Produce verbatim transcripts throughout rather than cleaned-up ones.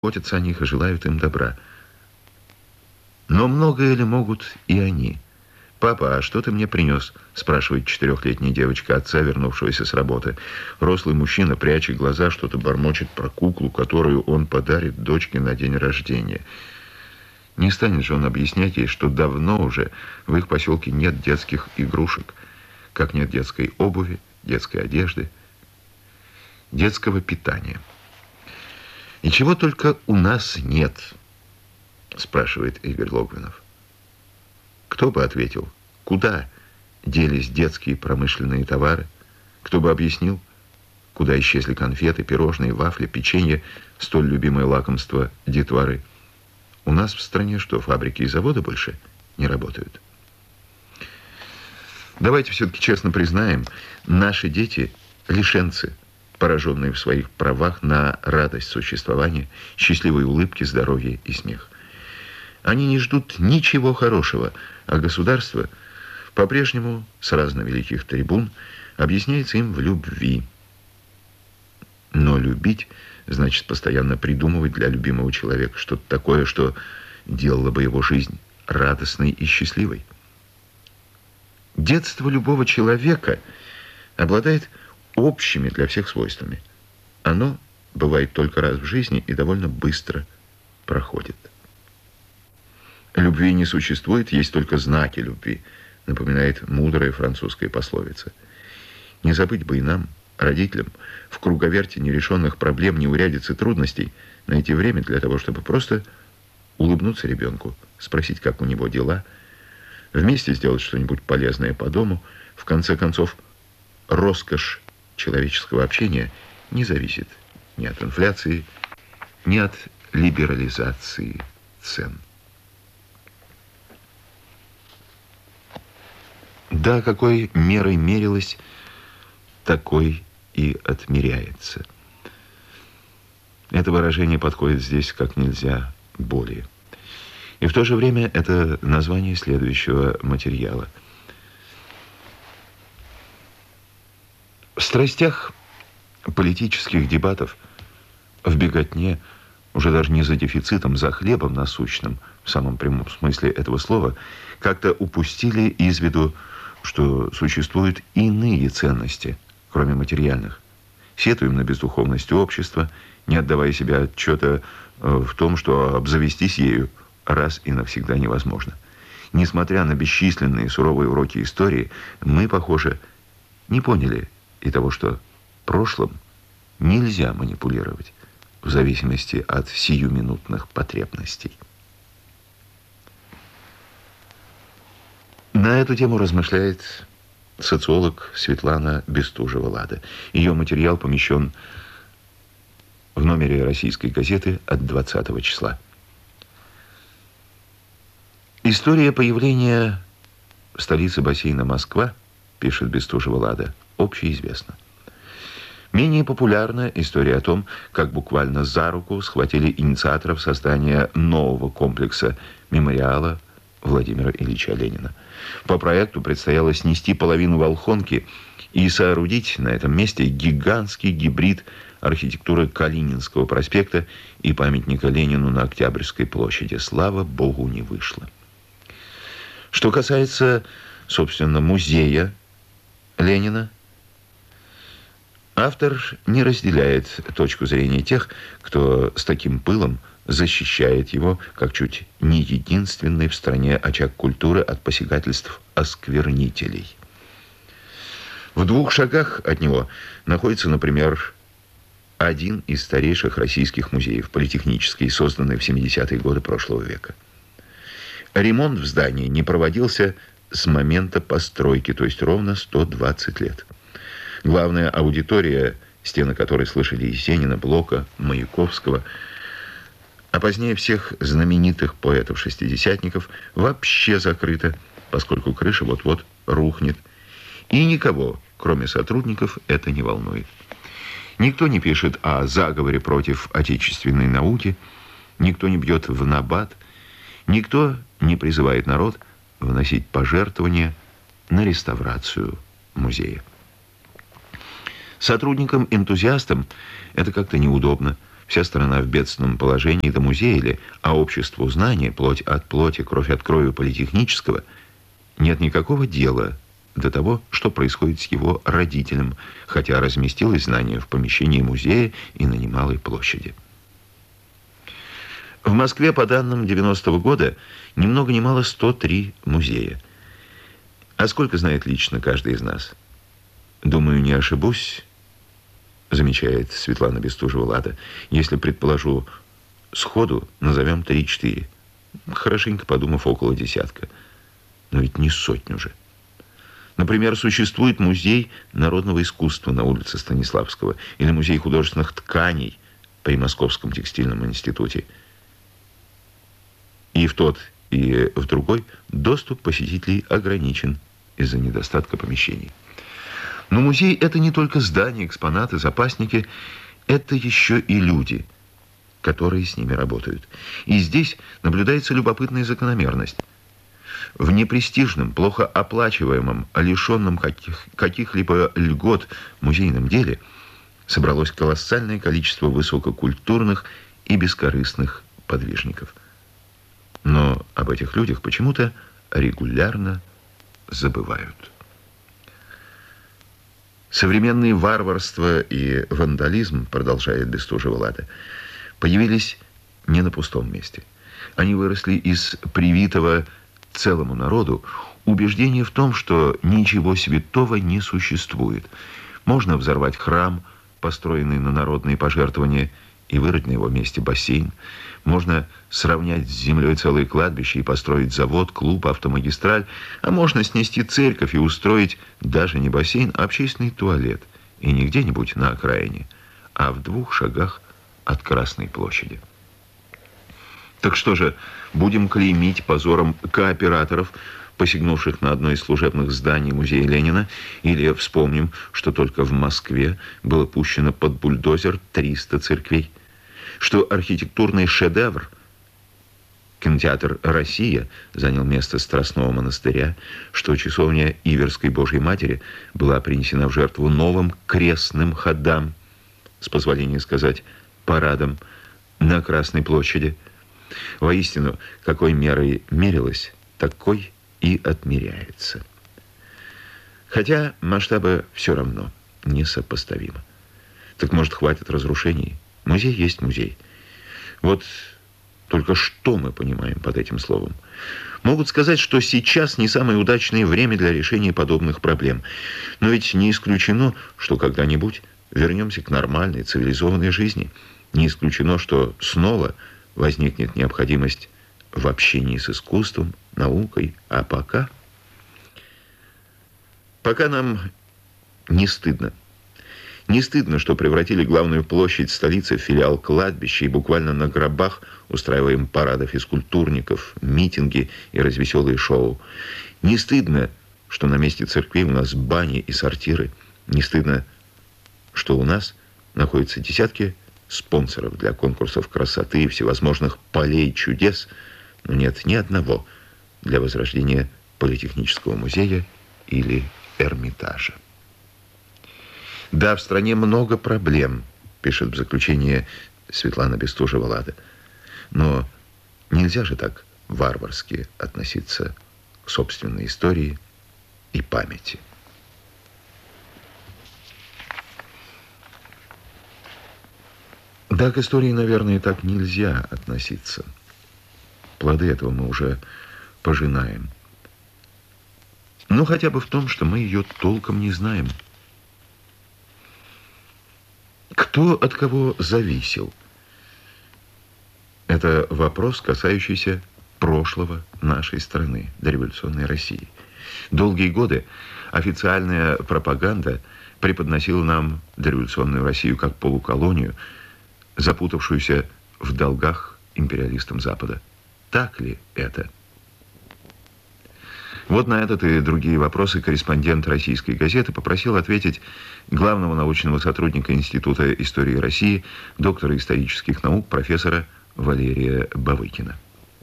заботятся о них и желают им добра. Но многое ли могут и они? «Папа, а что ты мне принес?» – спрашивает четырехлетняя девочка отца, вернувшегося с работы. Рослый мужчина, пряча глаза, что-то бормочет про куклу, которую он подарит дочке на день рождения. Не станет же он объяснять ей, что давно уже в их поселке нет детских игрушек, как нет детской обуви, детской одежды, детского питания. «И чего только у нас нет?» – спрашивает Игорь Логвинов. Кто бы ответил, куда делись детские промышленные товары? Кто бы объяснил, куда исчезли конфеты, пирожные, вафли, печенье, столь любимое лакомство детворы? У нас в стране что, фабрики и заводы больше не работают? Давайте все-таки честно признаем, наши дети – лишенцы, пораженные в своих правах на радость существования, счастливые улыбки, здоровье и смех. Они не ждут ничего хорошего, а государство по-прежнему с разно великих трибун объясняется им в любви. Но любить значит постоянно придумывать для любимого человека что-то такое, что делало бы его жизнь радостной и счастливой. Детство любого человека обладает общими для всех свойствами. Оно бывает только раз в жизни и довольно быстро проходит. Любви не существует, есть только знаки любви, напоминает мудрая французская пословица. Не забыть бы и нам, родителям, в круговерте нерешенных проблем, неурядиц и трудностей найти время для того, чтобы просто улыбнуться ребенку, спросить, как у него дела, вместе сделать что-нибудь полезное по дому. В конце концов, роскошь человеческого общения не зависит ни от инфляции, ни от либерализации цен. Да, какой мерой мерилось, такой и отмеряется. Это выражение подходит здесь как нельзя более. И в то же время это название следующего материала. В страстях политических дебатов, в беготне, уже даже не за дефицитом, за хлебом насущным, в самом прямом смысле этого слова, как-то упустили из виду, что существуют иные ценности, кроме материальных. Сетуем на бездуховность общества, не отдавая себе отчета в том, что обзавестись ею раз и навсегда невозможно. Несмотря на бесчисленные суровые уроки истории, мы, похоже, не поняли и того, что прошлым нельзя манипулировать в зависимости от сиюминутных потребностей. На эту тему размышляет социолог Светлана Бестужева-Лада. Ее материал помещен в номере «Российской газеты» от двадцатого числа. История появления столицы бассейна Москва, пишет Бестужева-Лада, общеизвестна. Менее популярна история о том, как буквально за руку схватили инициаторов создания нового комплекса мемориала Владимира Ильича Ленина. По проекту предстояло снести половину Волхонки и соорудить на этом месте гигантский гибрид архитектуры Калининского проспекта и памятника Ленину на Октябрьской площади. Слава Богу, не вышло. Что касается, собственно, музея Ленина, автор не разделяет точку зрения тех, кто с таким пылом защищает его, как чуть не единственный в стране очаг культуры от посягательств осквернителей. В двух шагах от него находится, например, один из старейших российских музеев, политехнический, созданный в семидесятые годы прошлого века. Ремонт в здании не проводился с момента постройки, то есть ровно сто двадцать лет. Главная аудитория, стены которой слышали Есенина, Блока, Маяковского, а позднее всех знаменитых поэтов-шестидесятников, вообще закрыта, поскольку крыша вот-вот рухнет. И никого, кроме сотрудников, это не волнует. Никто не пишет о заговоре против отечественной науки, никто не бьет в набат, никто не призывает народ вносить пожертвования на реставрацию музея. Сотрудникам-энтузиастам это как-то неудобно. вся страна в бедственном положении, да музей ли, а обществу знания, плоть от плоти, кровь от крови политехнического, нет никакого дела до того, что происходит с его родителем, хотя разместилось знание в помещении музея и на немалой площади. В Москве, по данным девяностого года, ни много ни мало сто три музея. А сколько знает лично каждый из нас? Думаю, не ошибусь, замечает Светлана Бестужева-Лада. Если предположу сходу, назовем три-четыре. Хорошенько подумав, около десятка. Но ведь не сотню же. Например, существует музей народного искусства на улице Станиславского или музей художественных тканей при Московском текстильном институте. И в тот, и в другой доступ посетителей ограничен из-за недостатка помещений. Но музей – это не только здания, экспонаты, запасники, это еще и люди, которые с ними работают. И здесь наблюдается любопытная закономерность. В непрестижном, плохо оплачиваемом, лишенном каких, каких-либо льгот музейном деле собралось колоссальное количество высококультурных и бескорыстных подвижников. Но об этих людях почему-то регулярно забывают. Современные варварство и вандализм, продолжает Бестужева-Лада, появились не на пустом месте. Они выросли из привитого целому народу убеждения в том, что ничего святого не существует. Можно взорвать храм, построенный на народные пожертвования, и вырыть на его месте бассейн. Можно сравнять с землей целое кладбище и построить завод, клуб, автомагистраль. А можно снести церковь и устроить даже не бассейн, а общественный туалет. И не где-нибудь на окраине, а в двух шагах от Красной площади. Так что же, будем клеймить позором кооператоров, посягнувших на одно из служебных зданий музея Ленина, или вспомним, что только в Москве было пущено под бульдозер триста церквей, что архитектурный шедевр кинотеатр «Россия» занял место Страстного монастыря, что часовня Иверской Божьей Матери была принесена в жертву новым крестным ходам, с позволения сказать, парадом на Красной площади. Воистину, какой мерой мерилось, такой и отмеряется. Хотя масштабы все равно несопоставимы. Так может, хватит разрушений? Музей есть музей. Вот только что мы понимаем под этим словом? Могут сказать, что сейчас не самое удачное время для решения подобных проблем. Но ведь не исключено, что когда-нибудь вернемся к нормальной, цивилизованной жизни. Не исключено, что снова возникнет необходимость в общении с искусством, наукой. А пока... Пока нам не стыдно. Не стыдно, что превратили главную площадь столицы в филиал кладбища и буквально на гробах устраиваем парады физкультурников, митинги и развеселые шоу. Не стыдно, что на месте церквей у нас бани и сортиры. Не стыдно, что у нас находятся десятки спонсоров для конкурсов красоты и всевозможных полей чудес, но нет ни одного для возрождения Политехнического музея или Эрмитажа. Да, в стране много проблем, пишет в заключение Светлана Бестужева-Лада. Но нельзя же так варварски относиться к собственной истории и памяти. Да, к истории, наверное, так нельзя относиться. Плоды этого мы уже пожинаем. Но хотя бы в том, что мы ее толком не знаем. Кто от кого зависел? Это вопрос, касающийся прошлого нашей страны, дореволюционной России. Долгие годы официальная пропаганда преподносила нам дореволюционную Россию как полуколонию, запутавшуюся в долгах империалистам Запада. Так ли это? Вот на этот и другие вопросы корреспондент «Российской газеты» попросил ответить главного научного сотрудника Института истории России, доктора исторических наук, профессора Валерия Бавыкина.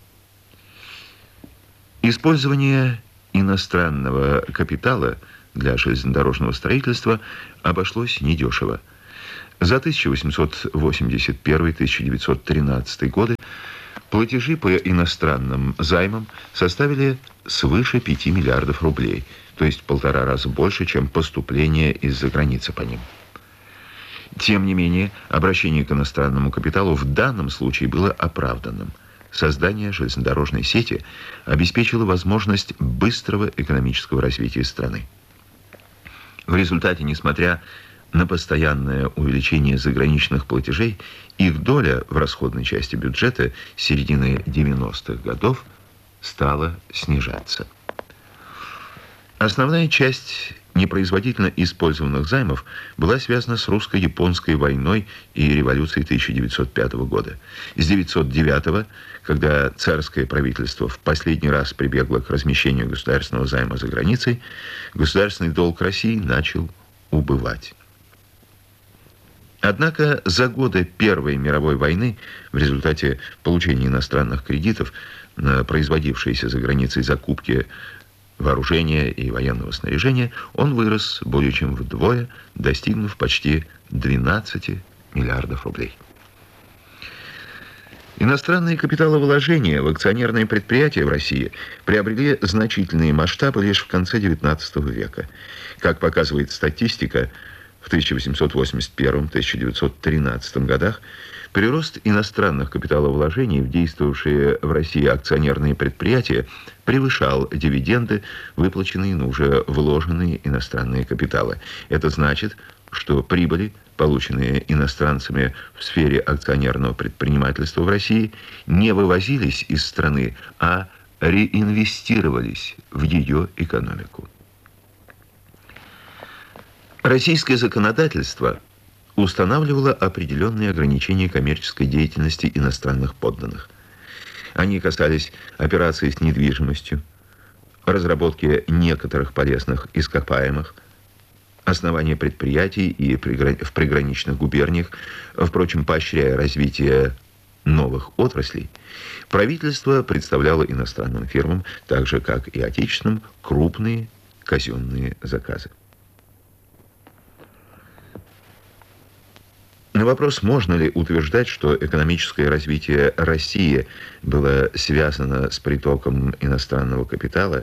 Использование иностранного капитала для железнодорожного строительства обошлось недешево. За тысяча восемьсот восемьдесят первый — тысяча девятьсот тринадцатый годы платежи по иностранным займам составили свыше пяти миллиардов рублей, то есть в полтора раза больше, чем поступления из-за границы по ним. Тем не менее, обращение к иностранному капиталу в данном случае было оправданным. Создание железнодорожной сети обеспечило возможность быстрого экономического развития страны. В результате, несмотря на постоянное увеличение заграничных платежей, их доля в расходной части бюджета с середины девяностых годов стала снижаться. Основная часть непроизводительно использованных займов была связана с русско-японской войной и революцией тысяча девятьсот пятого года. С девятьсот девятого, когда царское правительство в последний раз прибегло к размещению государственного займа за границей, государственный долг России начал убывать. Однако за годы Первой мировой войны в результате получения иностранных кредитов на производившиеся за границей закупки вооружения и военного снаряжения он вырос более чем вдвое, достигнув почти двенадцати миллиардов рублей. Иностранные капиталовложения в акционерные предприятия в России приобрели значительные масштабы лишь в конце девятнадцатого века. Как показывает статистика, в тысяча восемьсот восемьдесят первом — тысяча девятьсот тринадцатом годах прирост иностранных капиталовложений в действовавшие в России акционерные предприятия превышал дивиденды, выплаченные на уже вложенные иностранные капиталы. Это значит, что прибыли, полученные иностранцами в сфере акционерного предпринимательства в России, не вывозились из страны, а реинвестировались в ее экономику. Российское законодательство устанавливало определенные ограничения коммерческой деятельности иностранных подданных. Они касались операций с недвижимостью, разработки некоторых полезных ископаемых, основания предприятий и в приграничных губерниях, впрочем, поощряя развитие новых отраслей. Правительство представляло иностранным фирмам, так же как и отечественным, крупные казенные заказы. На вопрос, можно ли утверждать, что экономическое развитие России было связано с притоком иностранного капитала,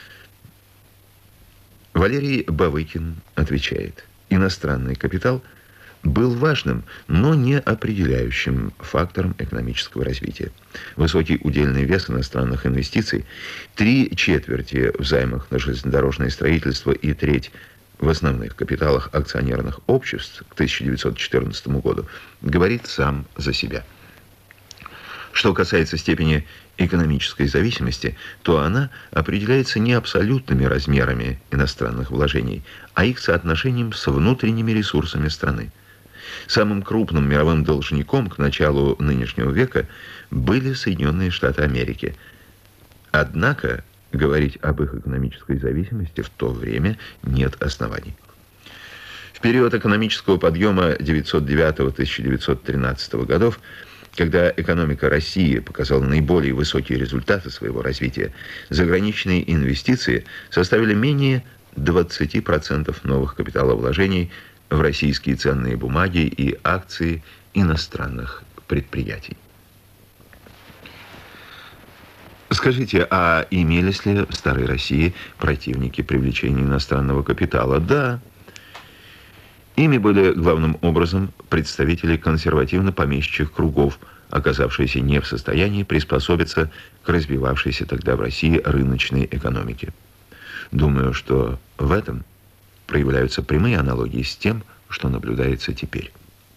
Валерий Бавыкин отвечает: иностранный капитал был важным, но не определяющим фактором экономического развития. Высокий удельный вес иностранных инвестиций, три четверти в займах на железнодорожное строительство и треть в основных капиталах акционерных обществ к тысяча девятьсот четырнадцатому году, говорит сам за себя. Что касается степени экономической зависимости, то она определяется не абсолютными размерами иностранных вложений, а их соотношением с внутренними ресурсами страны. Самым крупным мировым должником к началу нынешнего века были Соединенные Штаты Америки. Однако говорить об их экономической зависимости в то время нет оснований. В период экономического подъема девятьсот девятого — тысяча девятьсот тринадцатого годов, когда экономика России показала наиболее высокие результаты своего развития, заграничные инвестиции составили менее двадцати процентов новых капиталовложений в российские ценные бумаги и акции иностранных предприятий. Скажите, а имелись ли в Старой России противники привлечения иностранного капитала? Да. Ими были главным образом представители консервативно-помещичьих кругов, оказавшиеся не в состоянии приспособиться к развивавшейся тогда в России рыночной экономике. Думаю, что в этом проявляются прямые аналогии с тем, что наблюдается теперь.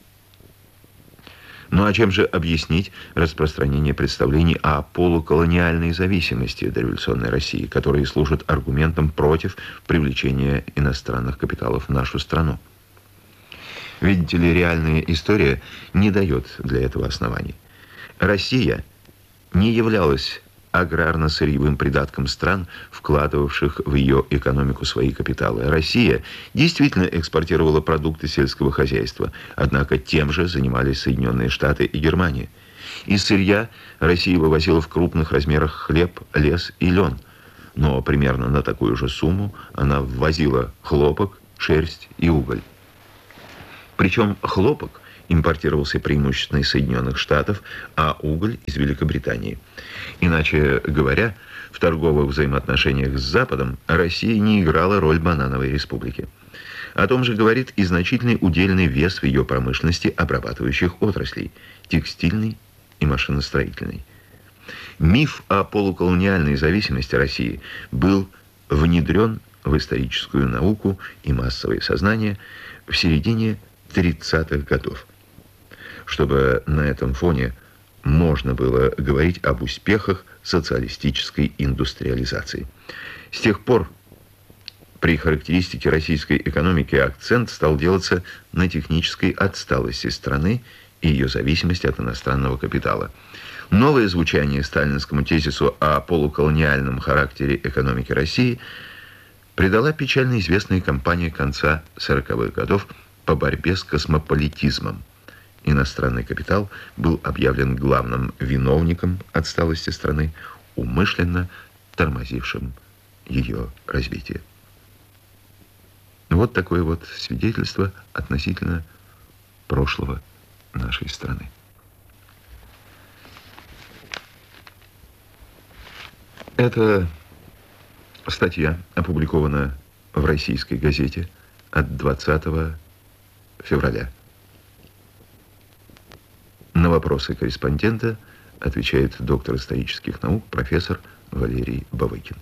Ну а чем же объяснить распространение представлений о полуколониальной зависимости дореволюционной России, которые служат аргументом против привлечения иностранных капиталов в нашу страну? Видите ли, реальная история не дает для этого оснований. Россия не являлась аграрно-сырьевым придатком стран, вкладывавших в ее экономику свои капиталы. Россия действительно экспортировала продукты сельского хозяйства, однако тем же занимались Соединенные Штаты и Германия. Из сырья Россия вывозила в крупных размерах хлеб, лес и лен, но примерно на такую же сумму она ввозила хлопок, шерсть и уголь. Причем хлопок импортировался преимущественно из Соединенных Штатов, а уголь из Великобритании. Иначе говоря, в торговых взаимоотношениях с Западом Россия не играла роль банановой республики. О том же говорит и значительный удельный вес в ее промышленности обрабатывающих отраслей – текстильной и машиностроительной. Миф о полуколониальной зависимости России был внедрен в историческую науку и массовое сознание в середине тридцатых годов, чтобы на этом фоне можно было говорить об успехах социалистической индустриализации. С тех пор при характеристике российской экономики акцент стал делаться на технической отсталости страны и ее зависимости от иностранного капитала. Новое звучание сталинскому тезису о полуколониальном характере экономики России придала печально известная кампания конца сороковых годов по борьбе с космополитизмом. Иностранный капитал был объявлен главным виновником отсталости страны, умышленно тормозившим ее развитие. Вот такое вот свидетельство относительно прошлого нашей страны. Эта статья опубликована в российской газете от двадцатого февраля. На вопросы корреспондента отвечает доктор исторических наук профессор Валерий Бавыкин.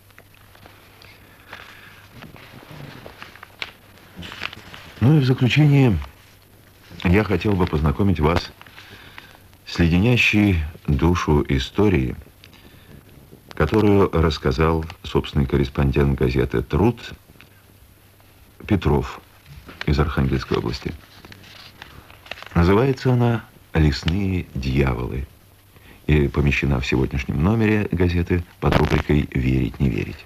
Ну и в заключение я хотел бы познакомить вас с леденящей душу историей, которую рассказал собственный корреспондент газеты «Труд» Петров из Архангельской области. Называется она «Лесные дьяволы» и помещена в сегодняшнем номере газеты под рубрикой «Верить, не верить».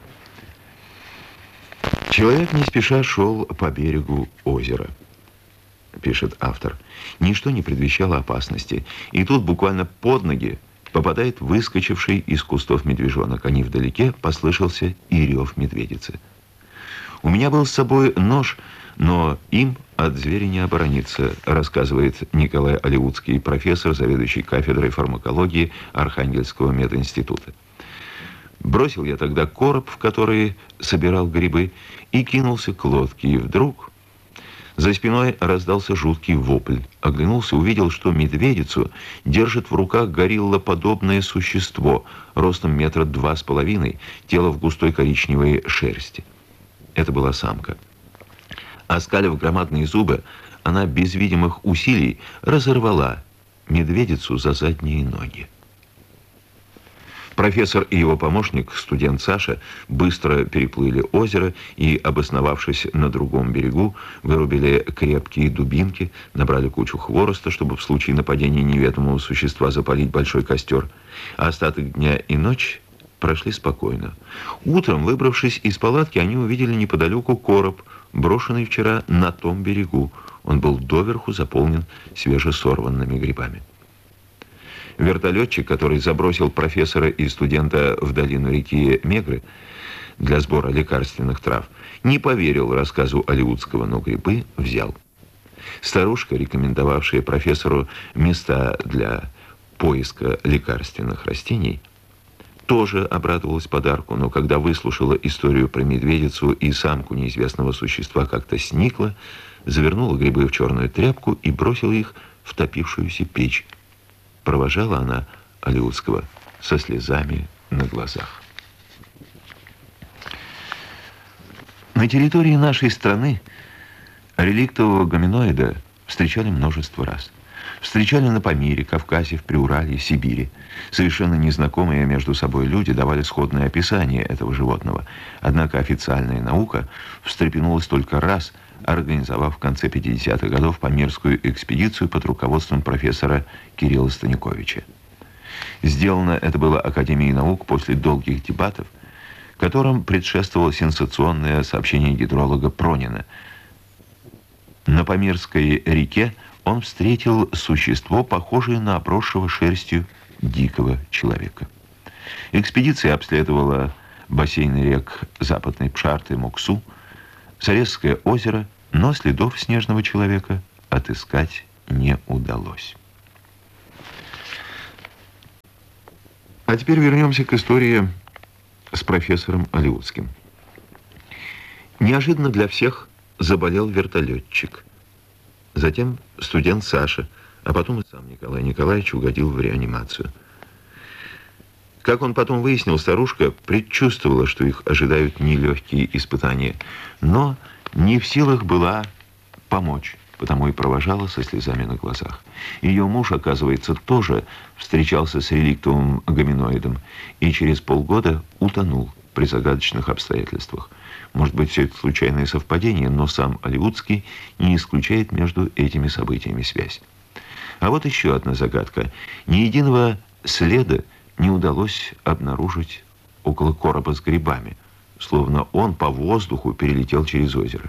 «Человек не спеша шел по берегу озера», пишет автор. «Ничто не предвещало опасности, и тут буквально под ноги попадает выскочивший из кустов медвежонок, а невдалеке послышался и рев медведицы. У меня был с собой нож, но им от зверя не оборониться», рассказывает Николай Алиутский, профессор, заведующий кафедрой фармакологии Архангельского мединститута. «Бросил я тогда короб, в который собирал грибы, и кинулся к лодке, и вдруг за спиной раздался жуткий вопль. Оглянулся, увидел, что медведицу держит в руках гориллоподобное существо, ростом метра два с половиной, тело в густой коричневой шерсти. Это была самка. Оскалив громадные зубы, она без видимых усилий разорвала медведицу за задние ноги. Профессор и его помощник, студент Саша, быстро переплыли озеро и, обосновавшись на другом берегу, вырубили крепкие дубинки, набрали кучу хвороста, чтобы в случае нападения неведомого существа запалить большой костер. А остаток дня и ночь прошли спокойно. Утром, выбравшись из палатки, они увидели неподалеку короб, брошенный вчера на том берегу. Он был доверху заполнен свежесорванными грибами. Вертолетчик, который забросил профессора и студента в долину реки Мегры для сбора лекарственных трав, не поверил рассказу Алиутского, но грибы взял. Старушка, рекомендовавшая профессору места для поиска лекарственных растений, тоже обрадовалась подарку, но когда выслушала историю про медведицу и самку неизвестного существа, как-то сникла, завернула грибы в черную тряпку и бросила их в топившуюся печь. Провожала она Алиутского со слезами на глазах. На территории нашей страны реликтового гоминоида встречали множество раз. Встречали на Памире, Кавказе, в Приуралье, Сибири. Совершенно незнакомые между собой люди давали сходное описание этого животного. Однако официальная наука встрепенулась только раз, организовав в конце пятидесятых годов памирскую экспедицию под руководством профессора Кирилла Станиковича. Сделано это было Академией наук после долгих дебатов, которым предшествовало сенсационное сообщение гидролога Пронина. На Памирской реке он встретил существо, похожее на обросшего шерстью дикого человека. Экспедиция обследовала бассейны рек Западной Пшарты, Моксу, Саресское озеро, но следов снежного человека отыскать не удалось. А теперь вернемся к истории с профессором Алиутским. Неожиданно для всех заболел вертолетчик. Затем студент Саша, а потом и сам Николай Николаевич угодил в реанимацию. Как он потом выяснил, старушка предчувствовала, что их ожидают нелегкие испытания, но не в силах была помочь, потому и провожала со слезами на глазах. Ее муж, оказывается, тоже встречался с реликтовым гоминоидом и через полгода утонул при загадочных обстоятельствах. Может быть, все это случайное совпадение, но сам Алиутский не исключает между этими событиями связь. А вот еще одна загадка. Ни единого следа не удалось обнаружить около короба с грибами, словно он по воздуху перелетел через озеро.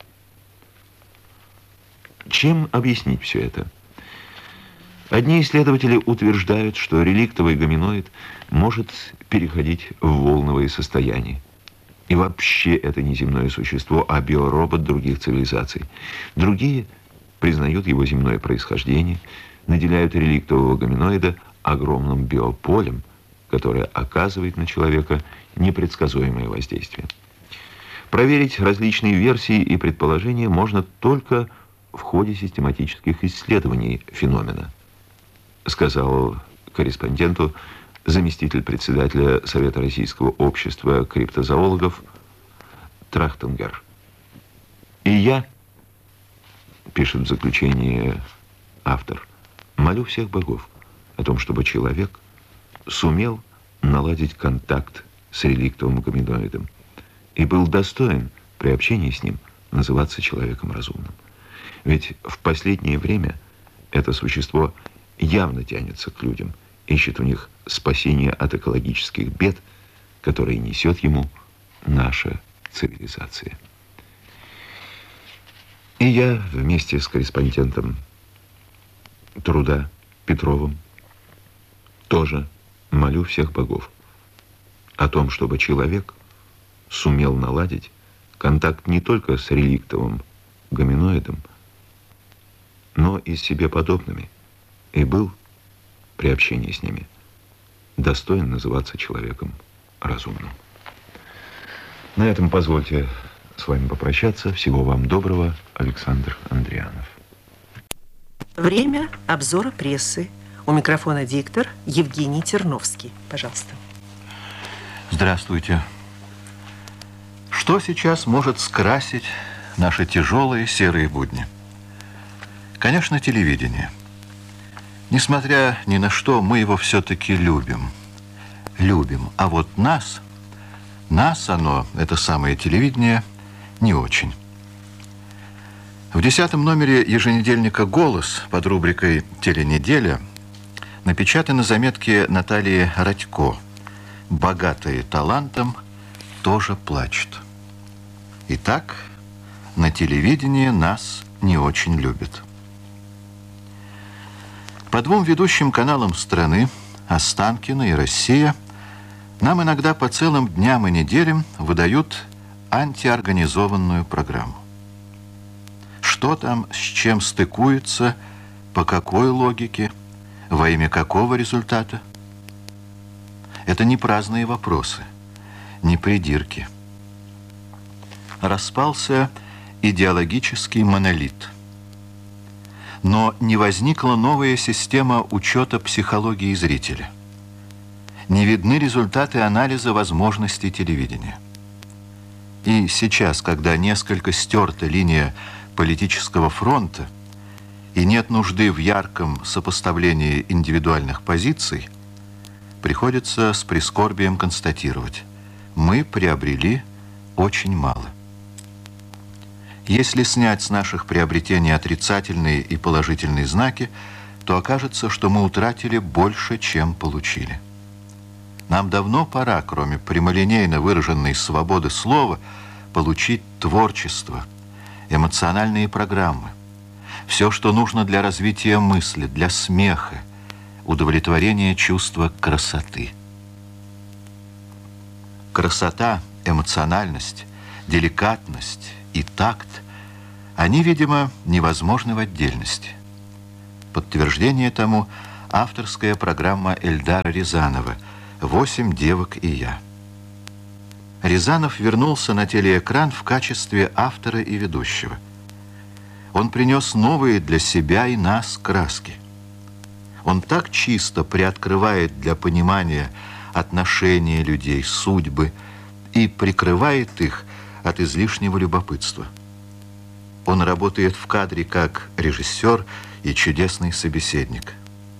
Чем объяснить все это? Одни исследователи утверждают, что реликтовый гоминоид может переходить в волновые состояния. И вообще это не земное существо, а биоробот других цивилизаций. Другие признают его земное происхождение, наделяют реликтового гоминоида огромным биополем, которое оказывает на человека непредсказуемое воздействие. Проверить различные версии и предположения можно только в ходе систематических исследований феномена, сказал корреспонденту заместитель председателя Совета Российского общества криптозоологов Трахтенгер. И я, пишет в заключении автор, молю всех богов о том, чтобы человек сумел наладить контакт с реликтовым гоминоидом и был достоин при общении с ним называться человеком разумным. Ведь в последнее время это существо явно тянется к людям, ищет у них спасение от экологических бед, которые несет ему наша цивилизация. И я вместе с корреспондентом труда Петровым тоже молю всех богов о том, чтобы человек сумел наладить контакт не только с реликтовым гоминоидом, но и с себе подобными, и был при общении с ними достоин называться человеком разумным. На этом позвольте с вами попрощаться. Всего вам доброго. Александр Андрианов. Время обзора прессы. У микрофона диктор Евгений Терновский. Пожалуйста. Здравствуйте. Что сейчас может скрасить наши тяжелые серые будни? Конечно, телевидение. Несмотря ни на что, мы его все-таки любим. Любим. А вот нас, нас оно, это самое телевидение, не очень. В десятом номере еженедельника «Голос» под рубрикой «Теленеделя» напечатаны заметки Натальи Радько. «Богатые талантом тоже плачут». Итак, на телевидении нас не очень любят. По двум ведущим каналам страны, Останкино и «Россия», нам иногда по целым дням и неделям выдают антиорганизованную программу. Что там, с чем стыкуется, по какой логике, во имя какого результата? Это не праздные вопросы, не придирки. Распался идеологический монолит. Но не возникла новая система учета психологии зрителя. Не видны результаты анализа возможностей телевидения. И сейчас, когда несколько стерта линия политического фронта и нет нужды в ярком сопоставлении индивидуальных позиций, приходится с прискорбием констатировать: мы приобрели очень мало. Если снять с наших приобретений отрицательные и положительные знаки, то окажется, что мы утратили больше, чем получили. Нам давно пора, кроме прямолинейно выраженной свободы слова, получить творчество, эмоциональные программы. Все, что нужно для развития мысли, для смеха, удовлетворения чувства красоты. Красота, эмоциональность, деликатность и такт Они, видимо, невозможны в отдельности. Подтверждение тому авторская программа Эльдара Рязанова «Восемь девок и я». Рязанов вернулся на телеэкран в качестве автора и ведущего. Он принес новые для себя и нас краски. Он так чисто приоткрывает для понимания отношения людей, судьбы и прикрывает их от излишнего любопытства. Он работает в кадре как режиссер и чудесный собеседник.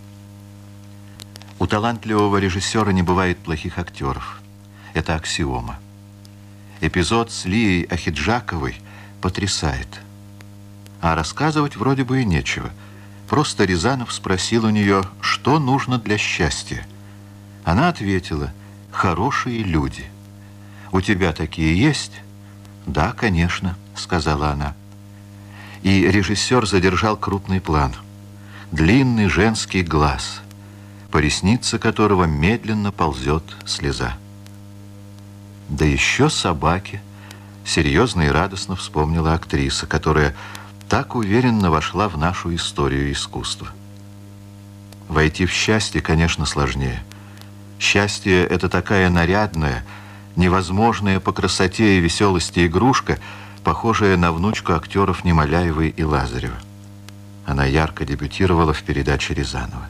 У талантливого режиссера не бывает плохих актеров. Это аксиома. Эпизод с Лией Ахеджаковой потрясает. А рассказывать вроде бы и нечего. Просто Рязанов спросил у нее, что нужно для счастья. Она ответила: «Хорошие люди». «У тебя такие есть?» «Да, конечно», — сказала она. И режиссер задержал крупный план. Длинный женский глаз, по реснице которого медленно ползет слеза. Да еще собаки, серьезно и радостно вспомнила актриса, которая так уверенно вошла в нашу историю искусства. Войти в счастье, конечно, сложнее. Счастье — это такая нарядная, невозможная по красоте и веселости игрушка, похожая на внучку актеров Немоляевой и Лазарева. Она ярко дебютировала в передаче Рязанова.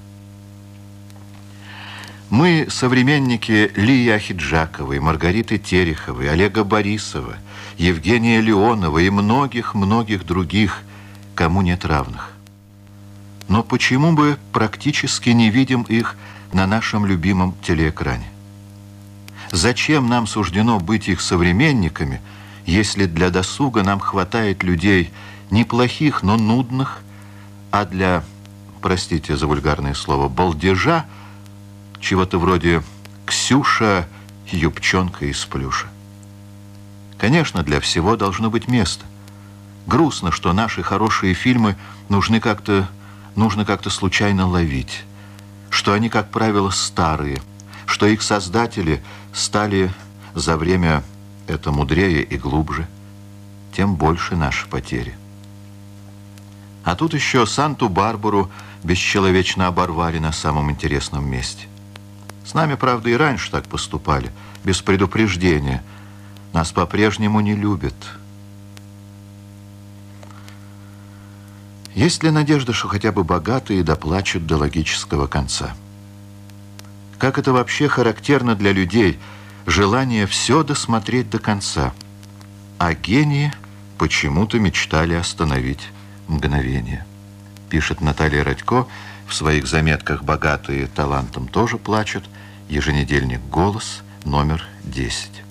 Мы современники Лии Ахеджаковой, Маргариты Тереховой, Олега Борисова, Евгения Леонова и многих-многих других, кому нет равных. Но почему бы практически не видим их на нашем любимом телеэкране? Зачем нам суждено быть их современниками, если для досуга нам хватает людей неплохих, но нудных, а для, простите за вульгарное слово, балдежа, чего-то вроде «Ксюша, юбчонка из плюша». Конечно, для всего должно быть место. Грустно, что наши хорошие фильмы нужны как-то, нужно как-то случайно ловить, что они, как правило, старые, что их создатели стали за время это мудрее и глубже, тем больше наши потери. А тут еще Санту-Барбару бесчеловечно оборвали на самом интересном месте. С нами, правда, и раньше так поступали, без предупреждения. Нас по-прежнему не любят. Есть ли надежда, что хотя бы богатые доплачут до логического конца? Как это вообще характерно для людей, желание все досмотреть до конца, а гении почему-то мечтали остановить мгновение. Пишет Наталья Радько в своих заметках «Богатые талантом тоже плачут», еженедельник «Голос», номер десять.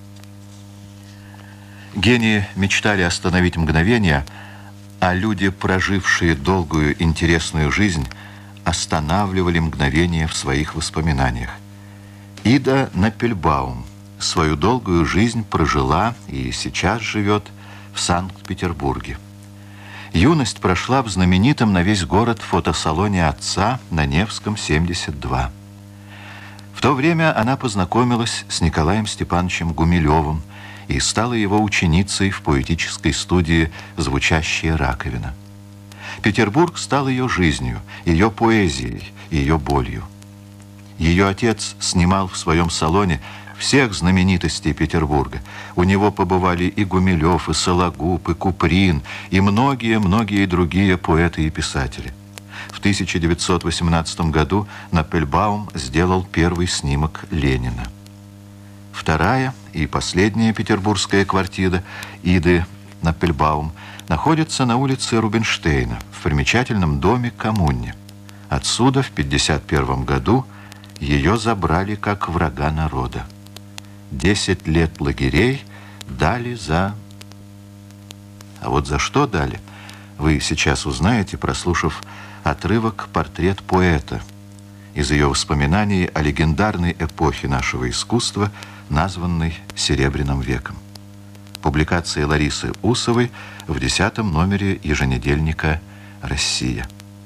Гении мечтали остановить мгновение, а люди, прожившие долгую интересную жизнь, останавливали мгновение в своих воспоминаниях. Ида Напельбаум свою долгую жизнь прожила и сейчас живет в Санкт-Петербурге. Юность прошла в знаменитом на весь город фотосалоне отца на Невском, семьдесят два. В то время она познакомилась с Николаем Степановичем Гумилевым и стала его ученицей в поэтической студии «Звучащая раковина». Петербург стал ее жизнью, ее поэзией, ее болью. Ее отец снимал в своем салоне всех знаменитостей Петербурга. У него побывали и Гумилев, и Сологуб, и Куприн, и многие-многие другие поэты и писатели. В тысяча девятьсот восемнадцатом году Напельбаум сделал первый снимок Ленина. Вторая и последняя петербургская квартира Иды Напельбаум находится на улице Рубинштейна, в примечательном доме Коммуне. Отсюда в пятьдесят первом году ее забрали как врага народа. Десять лет лагерей дали за... А вот за что дали, вы сейчас узнаете, прослушав отрывок «Портрет поэта» из ее воспоминаний о легендарной эпохе нашего искусства, названной «Серебряным веком». Публикация Ларисы Усовой в десятом номере еженедельника «Россия».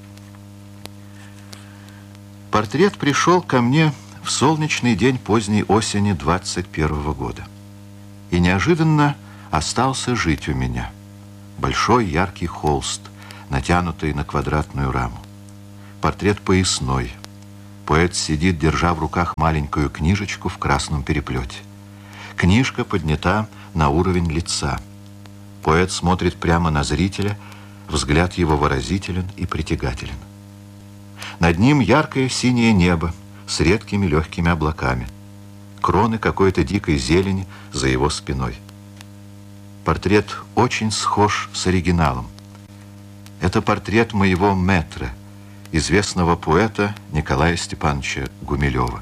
Портрет пришел ко мне в солнечный день поздней осени двадцать первого года. И неожиданно остался жить у меня. большой яркий холст, натянутый на квадратную раму. Портрет поясной. Поэт сидит, держа в руках маленькую книжечку в красном переплете. Книжка поднята на уровень лица. Поэт смотрит прямо на зрителя, взгляд его выразителен и притягателен. Над ним яркое синее небо с редкими легкими облаками. Кроны какой-то дикой зелени за его спиной. Портрет очень схож с оригиналом. Это портрет моего мэтра, известного поэта Николая Степановича Гумилева.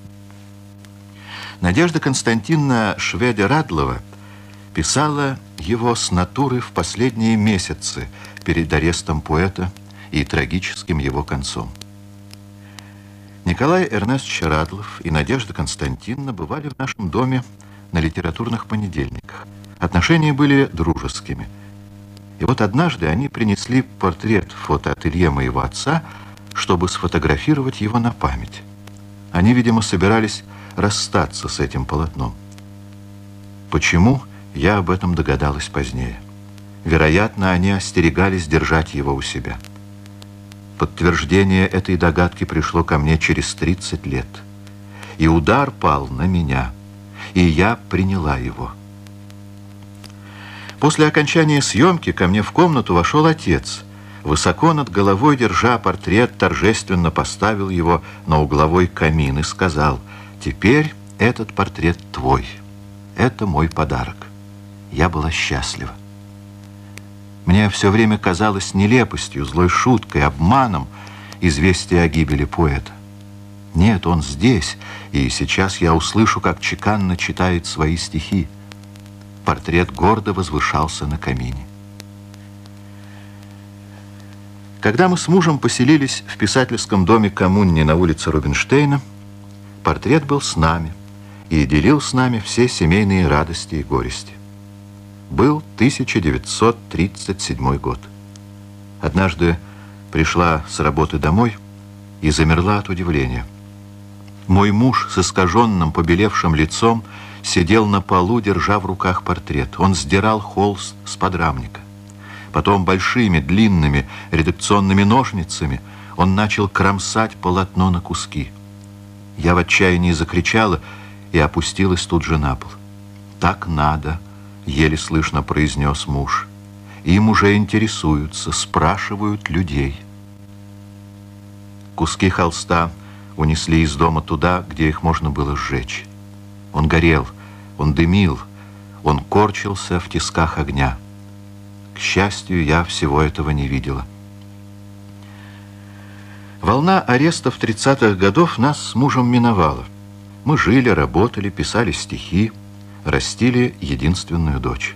Надежда Константиновна Шведе-Радлова писала его с натуры в последние месяцы перед арестом поэта и трагическим его концом. Николай Эрнестович Радлов и Надежда Константиновна бывали в нашем доме на литературных понедельниках. Отношения были дружескими. И вот однажды они принесли портрет в фотоателье моего отца, чтобы сфотографировать его на память. Они, видимо, собирались расстаться с этим полотном. Почему, я об этом догадалась позднее. Вероятно, они остерегались держать его у себя. Подтверждение этой догадки пришло ко мне через тридцать лет. И удар пал на меня, и я приняла его. После окончания съемки ко мне в комнату вошел отец. Высоко над головой, держа портрет, торжественно поставил его на угловой камин и сказал: «Теперь этот портрет твой. Это мой подарок». Я была счастлива. Мне все время казалось нелепостью, злой шуткой, обманом известие о гибели поэта. Нет, он здесь, и сейчас я услышу, как чеканно читает свои стихи. Портрет гордо возвышался на камине. Когда мы с мужем поселились в писательском доме коммуне на улице Рубинштейна, портрет был с нами и делил с нами все семейные радости и горести. Был тысяча девятьсот тридцать седьмой год. Однажды пришла с работы домой и замерла от удивления. Мой муж с искаженным, побелевшим лицом сидел на полу, держа в руках портрет. Он сдирал холст с подрамника. Потом большими, длинными редакционными ножницами он начал кромсать полотно на куски. Я в отчаянии закричала и опустилась тут же на пол. «Так надо», — еле слышно произнес муж. «Им уже интересуются, спрашивают людей». Куски холста унесли из дома туда, где их можно было сжечь. Он горел, он дымил, он корчился в тисках огня. К счастью, я всего этого не видела. Волна арестов тридцатых годов нас с мужем миновала. Мы жили, работали, писали стихи, растили единственную дочь.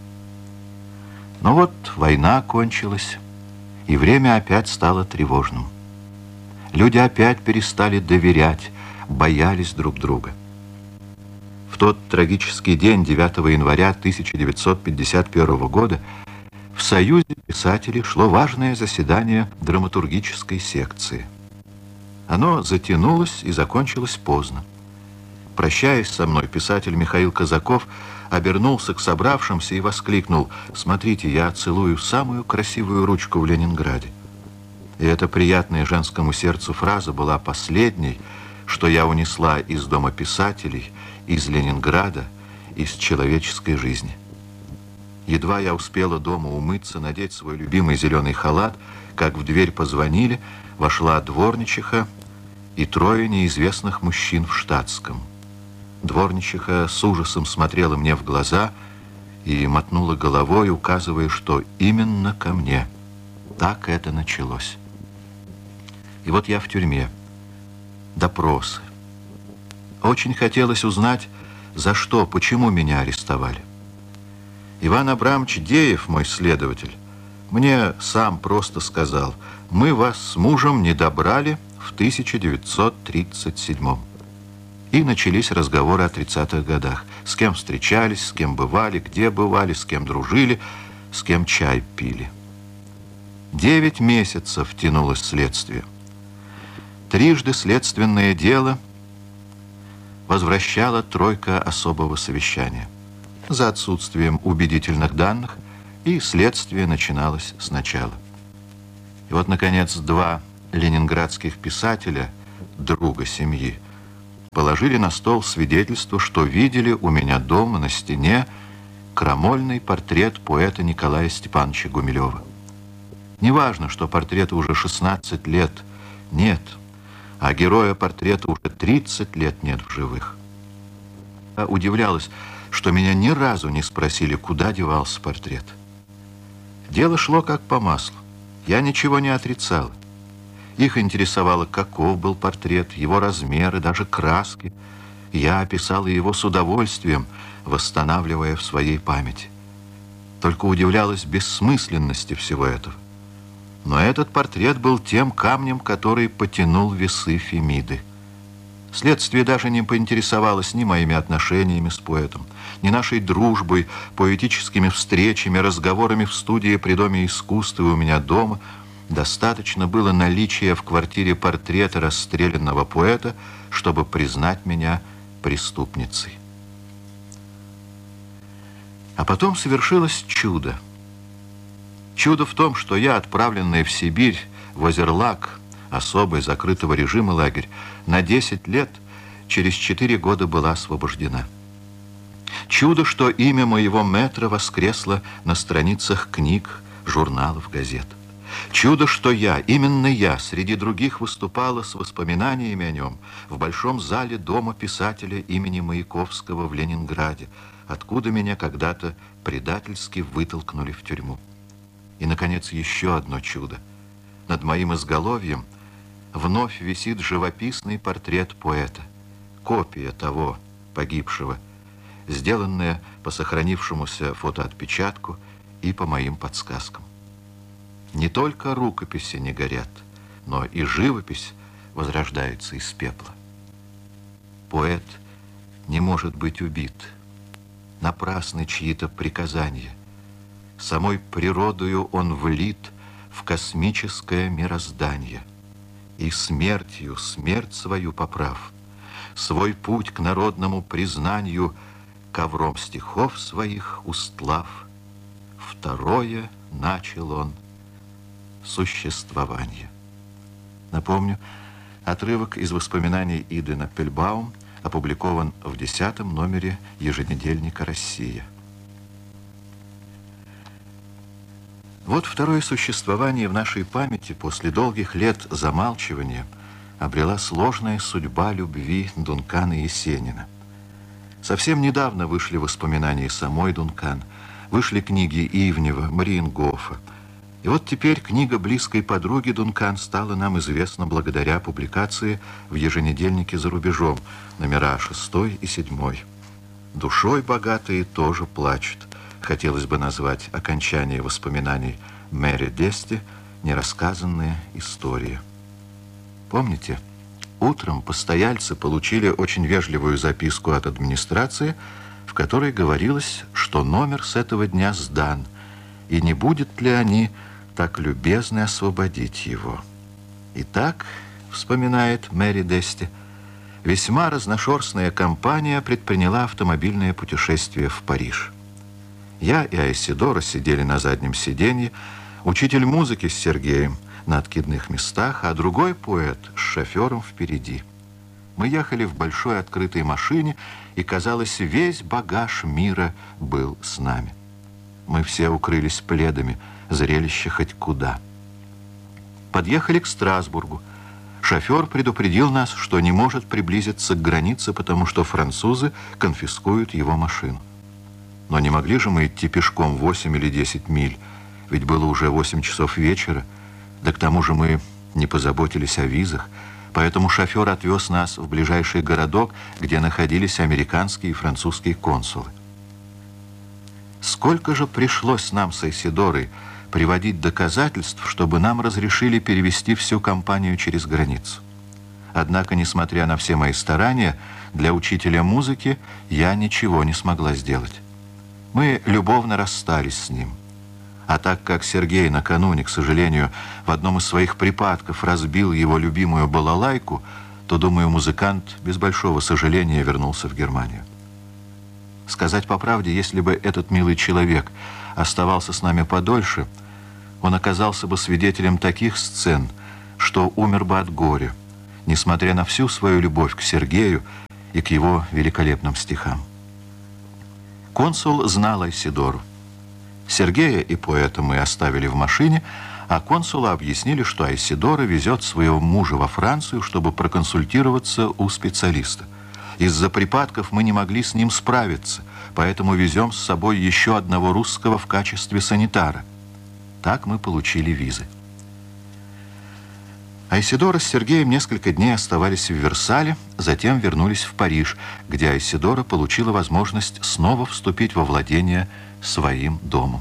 Но вот война кончилась, и время опять стало тревожным. Люди опять перестали доверять, боялись друг друга. В тот трагический день, девятого января тысяча девятьсот пятьдесят первого года, в Союзе писателей шло важное заседание драматургической секции. Оно затянулось и закончилось поздно. Прощаясь со мной, писатель Михаил Казаков обернулся к собравшимся и воскликнул: «Смотрите, я целую самую красивую ручку в Ленинграде». И эта приятная женскому сердцу фраза была последней, что я унесла из дома писателей, из Ленинграда, из человеческой жизни. Едва я успела дома умыться, надеть свой любимый зеленый халат, как в дверь позвонили, вошла дворничиха и трое неизвестных мужчин в штатском. Дворничиха с ужасом смотрела мне в глаза и мотнула головой, указывая, что именно ко мне. Так это началось. И вот я в тюрьме. Допросы. Очень хотелось узнать, за что, почему меня арестовали. Иван Абрамович Деев, мой следователь, мне сам просто сказал: «Мы вас с мужем не добрали в тысяча девятьсот тридцать седьмом». И начались разговоры о тридцатых годах. С кем встречались, с кем бывали, где бывали, с кем дружили, с кем чай пили. Девять месяцев тянулось следствие. Трижды следственное дело возвращала тройка особого совещания. За отсутствием убедительных данных и следствие начиналось сначала. И вот, наконец, два ленинградских писателя, друга семьи, положили на стол свидетельство, что видели у меня дома на стене крамольный портрет поэта Николая Степановича Гумилева. Неважно, что портрету уже шестнадцать лет нет, а героя портрета уже тридцать лет нет в живых. Я удивлялась, что меня ни разу не спросили, куда девался портрет. Дело шло как по маслу. Я ничего не отрицала. Их интересовало, каков был портрет, его размеры, даже краски. Я описала его с удовольствием, восстанавливая в своей памяти. Только удивлялась бессмысленности всего этого. Но этот портрет был тем камнем, который потянул весы Фемиды. Следствие даже не поинтересовалось ни моими отношениями с поэтом, ни нашей дружбой, поэтическими встречами, разговорами в студии при Доме искусства и у меня дома. Достаточно было наличия в квартире портрета расстрелянного поэта, чтобы признать меня преступницей. А потом совершилось чудо. Чудо в том, что я, отправленная в Сибирь, в Озерлак, особый закрытого режима лагерь, на десять лет, через четыре года была освобождена. Чудо, что имя моего мэтра воскресло на страницах книг, журналов, газет. Чудо, что я, именно я, среди других выступала с воспоминаниями о нем в большом зале Дома писателя имени Маяковского в Ленинграде, откуда меня когда-то предательски вытолкнули в тюрьму. И, наконец, еще одно чудо. Над моим изголовьем вновь висит живописный портрет поэта, копия того погибшего, сделанная по сохранившемуся фотоотпечатку и по моим подсказкам. Не только рукописи не горят, но и живопись возрождается из пепла. Поэт не может быть убит. Напрасны чьи-то приказания. Самой природою он влит в космическое мироздание. И смертью смерть свою поправ, свой путь к народному признанию ковром стихов своих устлав, второе начал он существование. Напомню, отрывок из воспоминаний Иды Наппельбаум опубликован в десятом номере еженедельника «Россия». Вот второе существование в нашей памяти после долгих лет замалчивания обрела сложная судьба любви Дункана Есенина. Совсем недавно вышли воспоминания самой Дункан, вышли книги Ивнева, Мариенгофа. И вот теперь книга близкой подруги Дункан стала нам известна благодаря публикации в еженедельнике «За рубежом», номера шестой и седьмой. «Душой богатые тоже плачут». Хотелось бы назвать окончание воспоминаний Мэри Дести «Нерассказанная история». Помните, утром постояльцы получили очень вежливую записку от администрации, в которой говорилось, что номер с этого дня сдан, и не будет ли они так любезны освободить его. Итак, вспоминает Мэри Дести, весьма разношерстная компания предприняла автомобильное путешествие в Париж. Я и Айседора сидели на заднем сиденье, учитель музыки с Сергеем на откидных местах, а другой поэт с шофером впереди. Мы ехали в большой открытой машине, и, казалось, весь багаж мира был с нами. Мы все укрылись пледами, зрелище хоть куда. Подъехали к Страсбургу. Шофер предупредил нас, что не может приблизиться к границе, потому что французы конфискуют его машину. Но не могли же мы идти пешком восемь или десять миль, ведь было уже восемь часов вечера, да к тому же мы не позаботились о визах, поэтому шофер отвез нас в ближайший городок, где находились американские и французские консулы. Сколько же пришлось нам с Айседорой приводить доказательств, чтобы нам разрешили перевести всю компанию через границу. Однако, несмотря на все мои старания, для учителя музыки я ничего не смогла сделать. Мы любовно расстались с ним. А так как Сергей накануне, к сожалению, в одном из своих припадков разбил его любимую балалайку, то, думаю, музыкант без большого сожаления вернулся в Германию. Сказать по правде, если бы этот милый человек оставался с нами подольше, он оказался бы свидетелем таких сцен, что умер бы от горя, несмотря на всю свою любовь к Сергею и к его великолепным стихам. Консул знал Айседору. Сергея и поэта мы оставили в машине, а консула объяснили, что Айседора везет своего мужа во Францию, чтобы проконсультироваться у специалиста. Из-за припадков мы не могли с ним справиться, поэтому везем с собой еще одного русского в качестве санитара. Так мы получили визы. Айседора с Сергеем несколько дней оставались в Версале, затем вернулись в Париж, где Айседора получила возможность снова вступить во владение своим домом.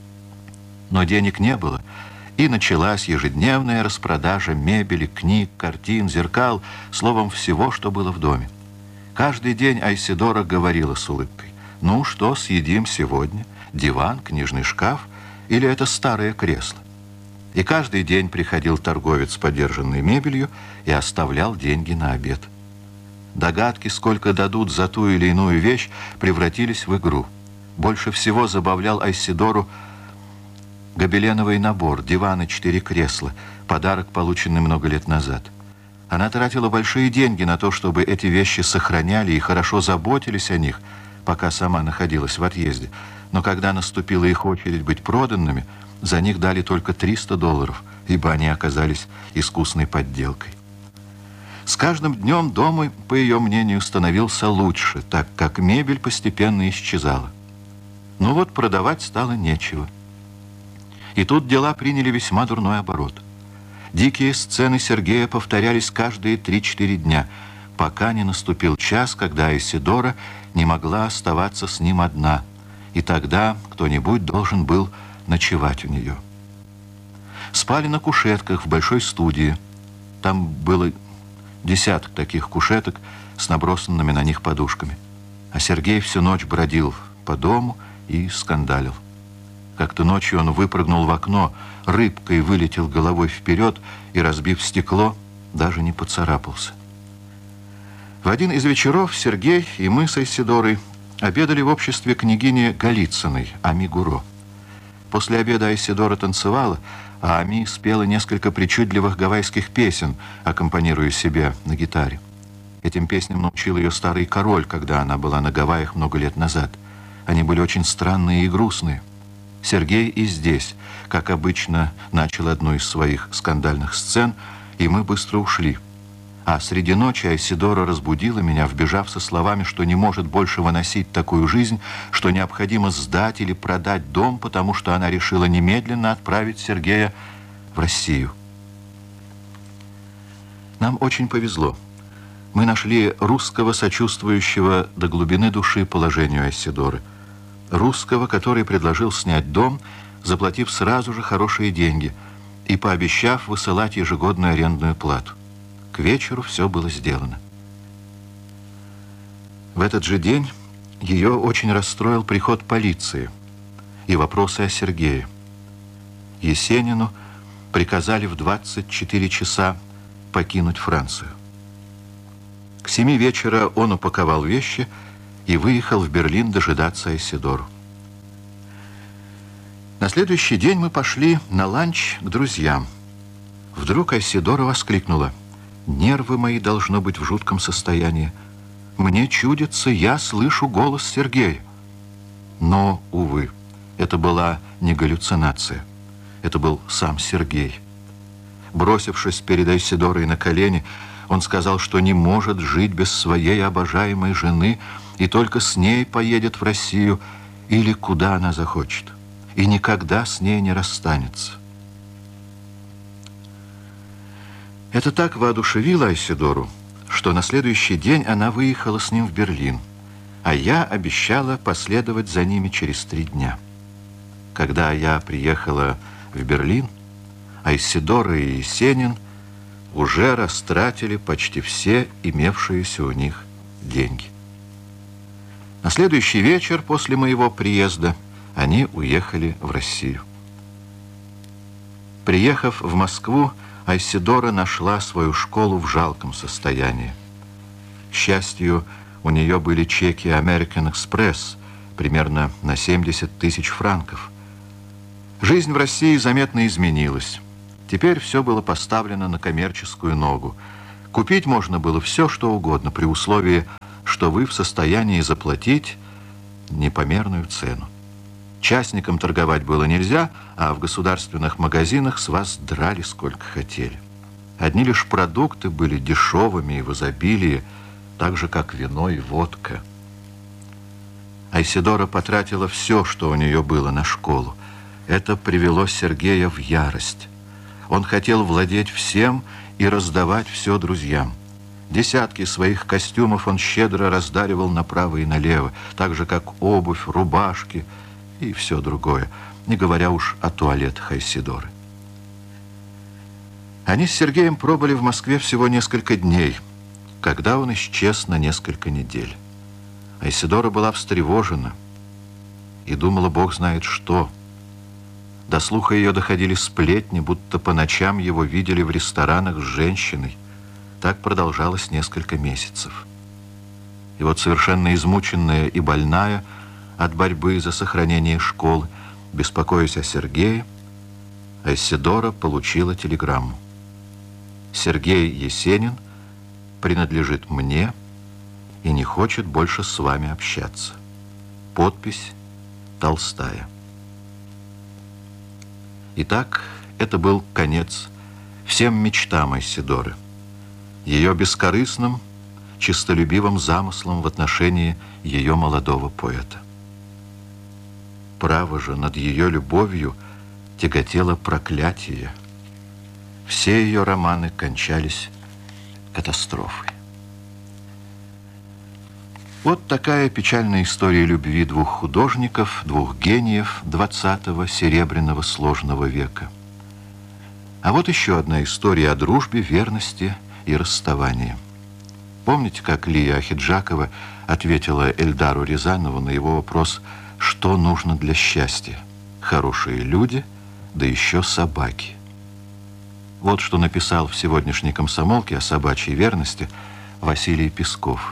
Но денег не было, и началась ежедневная распродажа мебели, книг, картин, зеркал, словом, всего, что было в доме. Каждый день Айседора говорила с улыбкой: «Ну, что съедим сегодня? Диван, книжный шкаф или это старое кресло?» И каждый день приходил торговец с подержанной мебелью и оставлял деньги на обед. Догадки, сколько дадут за ту или иную вещь, превратились в игру. Больше всего забавлял Айседору гобеленовый набор, диван и четыре кресла, подарок, полученный много лет назад. Она тратила большие деньги на то, чтобы эти вещи сохраняли и хорошо заботились о них, пока сама находилась в отъезде. Но когда наступила их очередь быть проданными, за них дали только триста долларов, ибо они оказались искусной подделкой. С каждым днем дом, по ее мнению, становился лучше, так как мебель постепенно исчезала. Но вот продавать стало нечего. И тут дела приняли весьма дурной оборот. Дикие сцены Сергея повторялись каждые три-четыре дня, пока не наступил час, когда Айседора не могла оставаться с ним одна, и тогда кто-нибудь должен был ночевать у нее. Спали на кушетках в большой студии. Там было десяток таких кушеток с набросанными на них подушками. А Сергей всю ночь бродил по дому и скандалил. Как-то ночью он выпрыгнул в окно, рыбкой вылетел головой вперед и, разбив стекло, даже не поцарапался. В один из вечеров Сергей и мы с Айседорой обедали в обществе княгини Голицыной, Ами Гуро. После обеда Айседора танцевала, а Ами спела несколько причудливых гавайских песен, аккомпанируя себе на гитаре. Этим песням научил ее старый король, когда она была на Гавайях много лет назад. Они были очень странные и грустные. Сергей и здесь, как обычно, начал одну из своих скандальных сцен, и мы быстро ушли. А среди ночи Айседора разбудила меня, вбежав со словами, что не может больше выносить такую жизнь, что необходимо сдать или продать дом, потому что она решила немедленно отправить Сергея в Россию. Нам очень повезло. Мы нашли русского, сочувствующего до глубины души положению Айседоры. Русского, который предложил снять дом, заплатив сразу же хорошие деньги и пообещав высылать ежегодную арендную плату. К вечеру все было сделано. В этот же день ее очень расстроил приход полиции и вопросы о Сергее. Есенину приказали в двадцать четыре часа покинуть Францию. К семи вечера он упаковал вещи и выехал в Берлин дожидаться Айседору. На следующий день мы пошли на ланч к друзьям. Вдруг Айседора воскликнула: «Нервы мои должно быть в жутком состоянии. Мне чудится, я слышу голос Сергея». Но, увы, это была не галлюцинация. Это был сам Сергей. Бросившись перед Айседорой на колени, он сказал, что не может жить без своей обожаемой жены и только с ней поедет в Россию или куда она захочет, и никогда с ней не расстанется. Это так воодушевило Айседору, что на следующий день она выехала с ним в Берлин, а я обещала последовать за ними через три дня. Когда я приехала в Берлин, Айседора и Есенин уже растратили почти все имевшиеся у них деньги. На следующий вечер после моего приезда они уехали в Россию. Приехав в Москву, Айседора нашла свою школу в жалком состоянии. К счастью, У нее были чеки American Express примерно на семьдесят тысяч франков. Жизнь в России заметно изменилась. Теперь все было поставлено на коммерческую ногу. Купить можно было все, что угодно, при условии, что вы в состоянии заплатить непомерную цену. Частникам торговать было нельзя, а в государственных магазинах с вас драли сколько хотели. Одни лишь продукты были дешевыми и в изобилии, так же, как вино и водка. Айседора потратила все, что у нее было, на школу. Это привело Сергея в ярость. Он хотел владеть всем и раздавать все друзьям. Десятки своих костюмов он щедро раздаривал направо и налево, так же, как обувь, рубашки и все другое, не говоря уж о туалетах Айседоры. Они с Сергеем пробыли в Москве всего несколько дней, когда он исчез на несколько недель. Айседора была встревожена и думала, бог знает что. До слуха ее доходили сплетни, будто по ночам его видели в ресторанах с женщиной. Так продолжалось несколько месяцев. И вот совершенно измученная и больная от борьбы за сохранение школы, беспокоясь о Сергее, Айседора получила телеграмму. «Сергей Есенин принадлежит мне и не хочет больше с вами общаться». Подпись Толстая. Итак, это был конец всем мечтам Айседоры, ее бескорыстным, честолюбивым замыслом в отношении ее молодого поэта. Право же, над ее любовью тяготело проклятие. Все ее романы кончались катастрофой. Вот такая печальная история любви двух художников, двух гениев двадцатого серебряного сложного века. А вот еще одна история о дружбе, верности и расставании. Помните, как Лия Ахеджакова ответила Эльдару Рязанову на его вопрос, что нужно для счастья? Хорошие люди, да еще собаки. Вот что написал в сегодняшней «Комсомолке» о собачьей верности Василий Песков.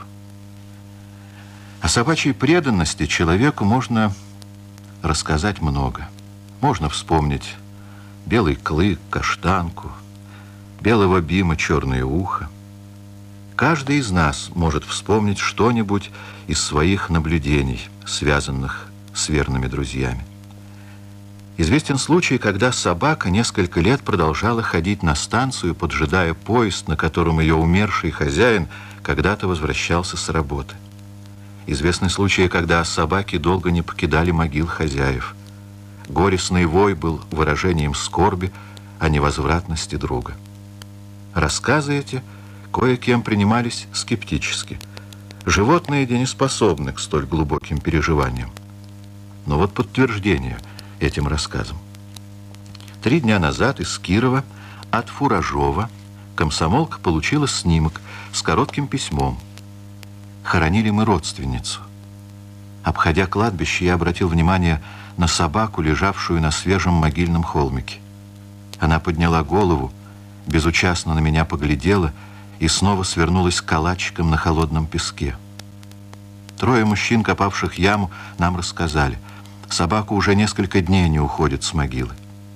О собачьей преданности человеку можно рассказать много. Можно вспомнить белый клык, каштанку, белого бима черное ухо. Каждый из нас может вспомнить что-нибудь из своих наблюдений, связанных с верными друзьями. Известен случай, когда собака несколько лет продолжала ходить на станцию, поджидая поезд, на котором ее умерший хозяин когда-то возвращался с работы. Известны случаи, когда собаки долго не покидали могил хозяев. Горестный вой был выражением скорби о невозвратности друга. Рассказы эти кое-кем принимались скептически. Животные не способны к столь глубоким переживаниям. Но вот подтверждение этим рассказам. Три дня назад из Кирова от Фуражова комсомолка получила снимок с коротким письмом. Хоронили мы родственницу. Обходя кладбище, я обратил внимание на собаку, лежавшую на свежем могильном холмике. Она подняла голову, безучастно на меня поглядела и снова свернулась калачиком на холодном песке. Трое мужчин, копавших яму, нам рассказали. Собака уже несколько дней не уходит с могилы.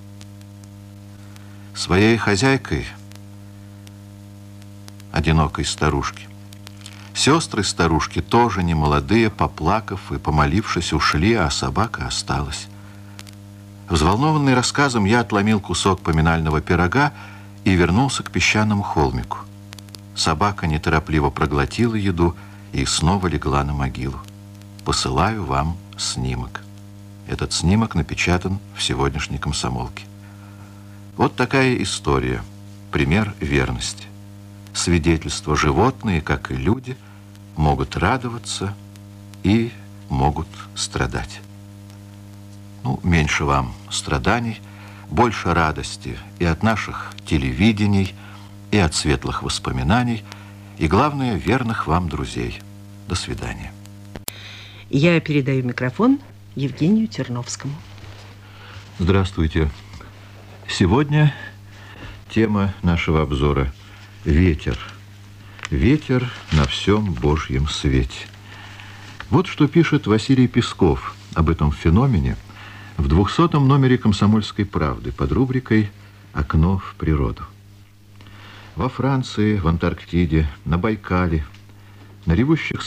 Своей хозяйкой, одинокой старушки, сестры старушки, тоже не молодые, поплакав и помолившись, ушли, а собака осталась. Взволнованный рассказом, я отломил кусок поминального пирога и вернулся к песчаному холмику. Собака неторопливо проглотила еду и снова легла на могилу. Посылаю вам снимок. Этот снимок напечатан в сегодняшней «Комсомолке». Вот такая история, пример верности. Свидетельство: животные, как и люди, могут радоваться и могут страдать. Ну, меньше вам страданий, больше радости и от наших телевидений, и от светлых воспоминаний, и, главное, верных вам друзей. До свидания. Я передаю микрофон Евгению Терновскому. Здравствуйте. Сегодня тема нашего обзора — ветер. Ветер на всем Божьем свете. Вот что пишет Василий Песков об этом феномене в двухсотом номере «Комсомольской правды» под рубрикой «Окно в природу». Во Франции, в Антарктиде, на Байкале, на ревущих